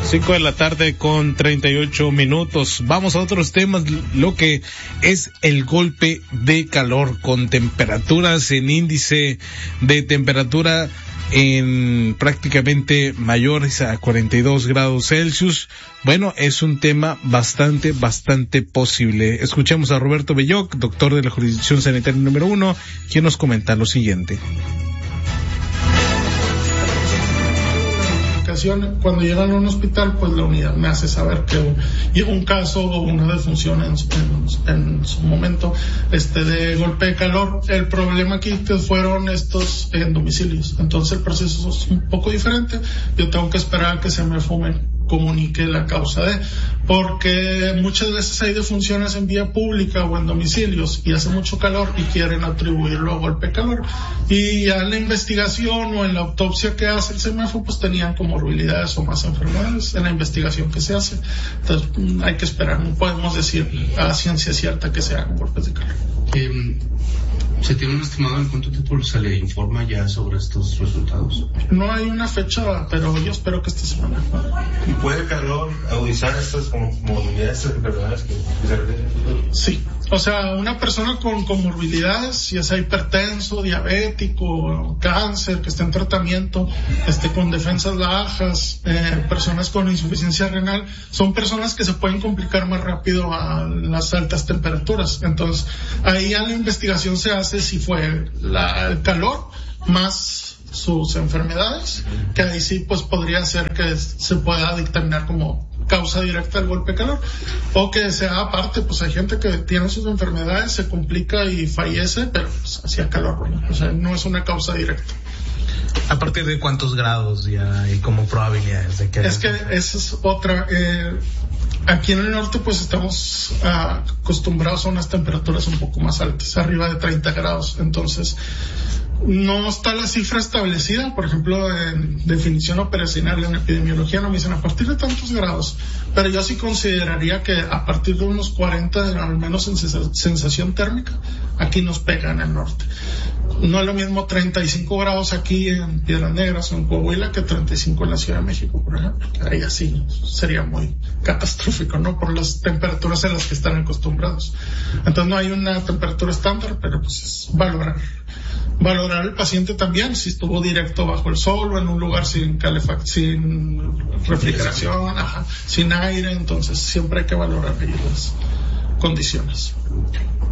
5 de la tarde con 38 minutos. Vamos a otros temas, lo que es el golpe de calor con temperaturas en índice de temperatura en prácticamente mayores a 42 grados Celsius. Bueno, es un tema bastante posible. Escuchamos a Roberto Belloc, doctor de la jurisdicción sanitaria número 1, quien nos comenta lo siguiente. Cuando llegan a un hospital, pues la unidad me hace saber que un caso o una defunción en su momento de golpe de calor. El problema aquí que fueron estos en domicilios, entonces el proceso es un poco diferente. Yo tengo que esperar a que se me comunique la causa porque muchas veces hay defunciones en vía pública o en domicilios y hace mucho calor y quieren atribuirlo a golpe de calor, y ya en la investigación o en la autopsia que hace el CEMEFO pues tenían comorbilidades o más enfermedades en la investigación que se hace. Entonces hay que esperar, no podemos decir a ciencia cierta que sean golpes de calor. ¿Se tiene un estimado en cuánto tiempo se le informa ya sobre estos resultados? No hay una fecha, pero yo espero que esta semana. ¿Y puede el calor agudizar estas comorbilidades, estas enfermedades que se refieren? Sí, o sea, una persona con comorbilidades, ya sea hipertenso, diabético, cáncer, que esté en tratamiento, con defensas bajas, personas con insuficiencia renal, son personas que se pueden complicar más rápido a las altas temperaturas. Entonces, ahí ya la investigación se hace si fue el calor más sus enfermedades, que ahí sí pues podría ser que se pueda dictaminar como causa directa del golpe de calor, o que sea aparte, pues hay gente que tiene sus enfermedades, se complica y fallece, pero pues hacía calor, ¿no? O sea, no es una causa directa. ¿A partir de cuántos grados ya hay como probabilidades de que... Es que esa es otra. Aquí en el norte pues estamos acostumbrados a unas temperaturas un poco más altas, arriba de 30 grados. Entonces no está la cifra establecida. Por ejemplo, en definición operacional en epidemiología no me dicen a partir de tantos grados, pero yo sí consideraría que a partir de unos 40, al menos en sensación térmica, aquí nos pega en el norte. No es lo mismo 35 grados aquí en Piedras Negras o en Coahuila que 35 en la Ciudad de México, por ejemplo. Ahí así sería muy catastrófico, ¿no? Por las temperaturas en las que están acostumbrados. Entonces no hay una temperatura estándar, pero pues es valorar al paciente también, si estuvo directo bajo el sol o en un lugar sin refrigeración, sin aire. Entonces siempre hay que valorar ahí las condiciones.